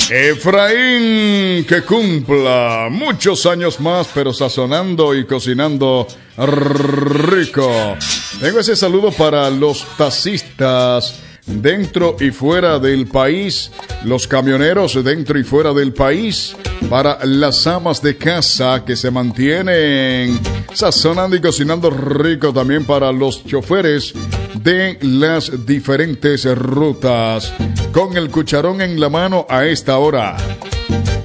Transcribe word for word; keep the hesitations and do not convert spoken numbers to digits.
Efraín, que cumpla muchos años más, pero sazonando y cocinando rico. Tengo ese saludo para los taxistas dentro y fuera del país, los camioneros dentro y fuera del país, para las amas de casa que se mantienen sazonando y cocinando rico, también para los choferes de las diferentes rutas, con el cucharón en la mano a esta hora.